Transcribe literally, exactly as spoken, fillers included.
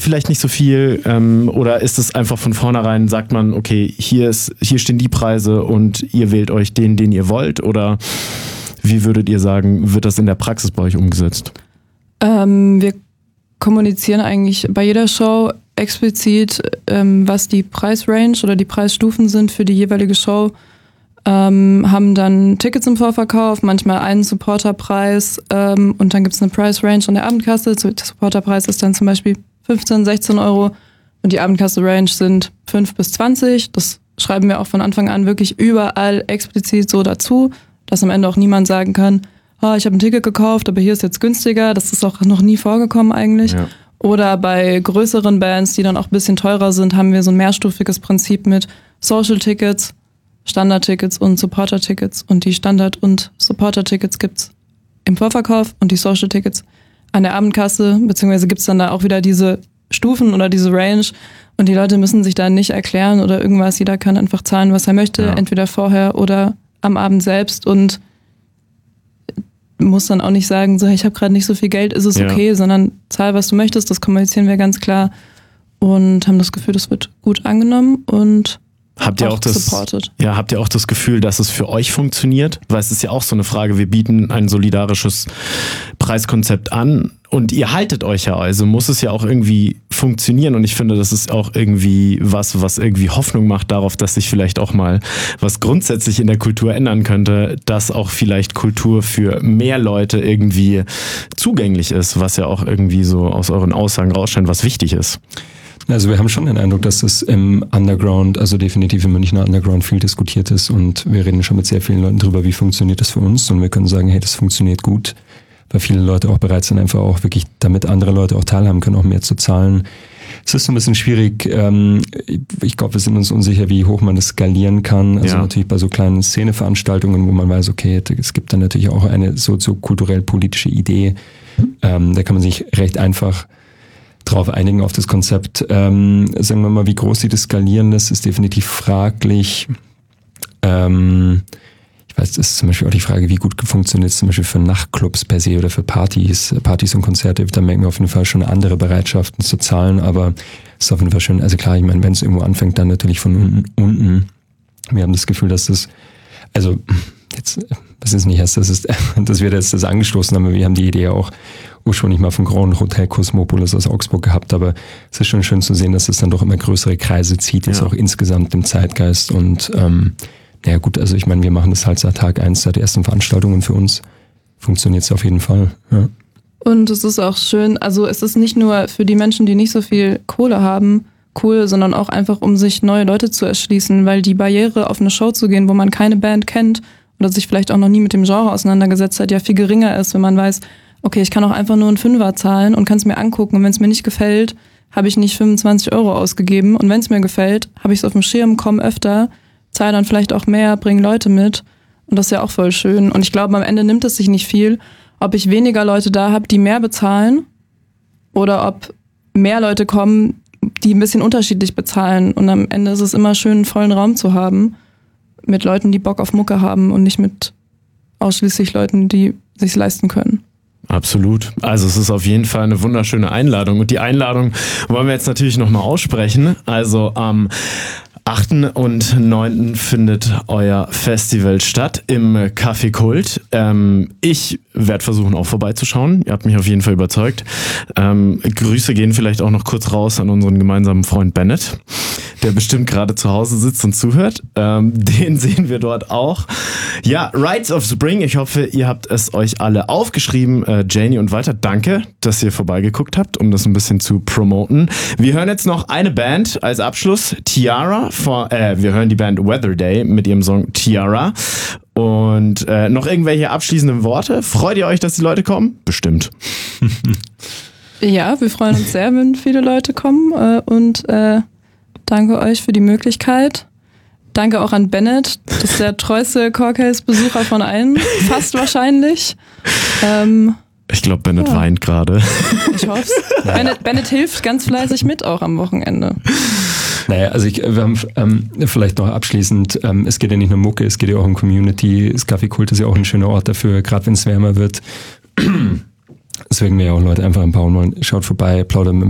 habe vielleicht nicht so viel ähm, oder ist es einfach von vornherein, sagt man, okay, hier ist, hier stehen die Preise und ihr wählt euch den, den ihr wollt, oder wie würdet ihr sagen, wird das in der Praxis bei euch umgesetzt? Ähm, wir kommunizieren eigentlich bei jeder Show explizit, ähm, was die Preisrange oder die Preisstufen sind für die jeweilige Show. Ähm, haben dann Tickets im Vorverkauf, manchmal einen Supporterpreis ähm, und dann gibt es eine Price Range an der Abendkasse. Der Supporterpreis ist dann zum Beispiel fünfzehn, sechzehn Euro und die Abendkasse-Range sind fünf bis zwanzig. Das schreiben wir auch von Anfang an wirklich überall explizit so dazu, dass am Ende auch niemand sagen kann, oh, ich habe ein Ticket gekauft, aber hier ist jetzt günstiger. Das ist auch noch nie vorgekommen eigentlich. Ja. Oder bei größeren Bands, die dann auch ein bisschen teurer sind, haben wir so ein mehrstufiges Prinzip mit Social-Tickets, Standard-Tickets und Supporter-Tickets. Und die Standard- und Supporter-Tickets gibt's im Vorverkauf und die Social-Tickets an der Abendkasse, beziehungsweise gibt's dann da auch wieder diese Stufen oder diese Range und die Leute müssen sich da nicht erklären oder irgendwas. Jeder kann einfach zahlen, was er möchte, ja. Entweder vorher oder am Abend selbst und muss dann auch nicht sagen, so, ich habe gerade nicht so viel Geld, ist es ja. okay, sondern zahl, was du möchtest, das kommunizieren wir ganz klar und haben das Gefühl, das wird gut angenommen und Habt ihr auch, auch das, supported. Ja, habt ihr auch das Gefühl, dass es für euch funktioniert? Weil es ist ja auch so eine Frage, wir bieten ein solidarisches Preiskonzept an und ihr haltet euch ja, also muss es ja auch irgendwie funktionieren und ich finde, das ist auch irgendwie was, was irgendwie Hoffnung macht darauf, dass sich vielleicht auch mal was grundsätzlich in der Kultur ändern könnte, dass auch vielleicht Kultur für mehr Leute irgendwie zugänglich ist, was ja auch irgendwie so aus euren Aussagen rausscheint, was wichtig ist. Also wir haben schon den Eindruck, dass es im Underground, also definitiv im Münchner Underground viel diskutiert ist und wir reden schon mit sehr vielen Leuten drüber, wie funktioniert das für uns und wir können sagen, hey, das funktioniert gut, weil viele Leute auch bereit sind, einfach auch wirklich, damit andere Leute auch teilhaben können, auch mehr zu zahlen. Es ist so ein bisschen schwierig, ich glaube, wir sind uns unsicher, wie hoch man das skalieren kann, also ja. natürlich bei so kleinen Szeneveranstaltungen, wo man weiß, okay, es gibt dann natürlich auch eine soziokulturell-politische Idee, ähm, da kann man sich recht einfach drauf einigen auf das Konzept. Ähm, sagen wir mal, wie groß sie das skalieren lässt, ist definitiv fraglich. Ähm, ich weiß, das ist zum Beispiel auch die Frage, wie gut funktioniert es zum Beispiel für Nachtclubs per se oder für Partys, Partys und Konzerte. Da merken wir auf jeden Fall schon andere Bereitschaften zu zahlen, aber es ist auf jeden Fall schön. Also klar, ich meine, wenn es irgendwo anfängt, dann natürlich von unten, unten. Wir haben das Gefühl, dass das, also jetzt, was ist nicht erst, das ist, dass wir jetzt das angestoßen haben, wir haben die Idee auch ursprünglich mal vom Grand Hotel Cosmopolis aus Augsburg gehabt, aber es ist schon schön zu sehen, dass es dann doch immer größere Kreise zieht, jetzt ja. auch insgesamt im Zeitgeist und ähm, naja gut, also ich meine, wir machen das halt seit Tag eins, seit der ersten Veranstaltung und für uns funktioniert es auf jeden Fall. Ja. Und es ist auch schön, also es ist nicht nur für die Menschen, die nicht so viel Kohle haben, cool, sondern auch einfach, um sich neue Leute zu erschließen, weil die Barriere, auf eine Show zu gehen, wo man keine Band kennt oder sich vielleicht auch noch nie mit dem Genre auseinandergesetzt hat, ja viel geringer ist, wenn man weiß, okay, ich kann auch einfach nur einen Fünfer zahlen und kann es mir angucken und wenn es mir nicht gefällt, habe ich nicht fünfundzwanzig Euro ausgegeben und wenn es mir gefällt, habe ich es auf dem Schirm, komme öfter, zahle dann vielleicht auch mehr, bringe Leute mit und das ist ja auch voll schön und ich glaube, am Ende nimmt es sich nicht viel, ob ich weniger Leute da habe, die mehr bezahlen oder ob mehr Leute kommen, die ein bisschen unterschiedlich bezahlen und am Ende ist es immer schön, einen vollen Raum zu haben mit Leuten, die Bock auf Mucke haben und nicht mit ausschließlich Leuten, die sich's leisten können. Absolut. Also es ist auf jeden Fall eine wunderschöne Einladung und die Einladung wollen wir jetzt natürlich nochmal aussprechen. Also am achten und neunten findet euer Festival statt im Café Kult. Ähm, ich werde versuchen auch vorbeizuschauen. Ihr habt mich auf jeden Fall überzeugt. Ähm, Grüße gehen vielleicht auch noch kurz raus an unseren gemeinsamen Freund Bennett, der bestimmt gerade zu Hause sitzt und zuhört. Ähm, den sehen wir dort auch. Ja, Rites of Spring. Ich hoffe, ihr habt es euch alle aufgeschrieben. Äh, Janie und Walter, danke, dass ihr vorbeigeguckt habt, um das ein bisschen zu promoten. Wir hören jetzt noch eine Band als Abschluss. Tiara. Von, äh, wir hören die Band Weather Day mit ihrem Song Tiara. Und äh, noch irgendwelche abschließenden Worte? Freut ihr euch, dass die Leute kommen? Bestimmt. Ja, wir freuen uns sehr, wenn viele Leute kommen. Äh, und äh, danke euch für die Möglichkeit. Danke auch an Bennett. Das ist der treueste Corcase-Besucher von allen. Fast wahrscheinlich. Ähm, ich glaube, Bennett ja. weint gerade. Ich hoffe es. Naja. Bennett, Bennett hilft ganz fleißig mit, auch am Wochenende. Naja, also ich, wir haben ähm, vielleicht noch abschließend, ähm, es geht ja nicht nur um Mucke, es geht ja auch um Community. Das Café Kult ist ja auch ein schöner Ort dafür, gerade wenn es wärmer wird. Deswegen wir ja auch Leute einfach ein paar Mal, schaut vorbei, plaudert mit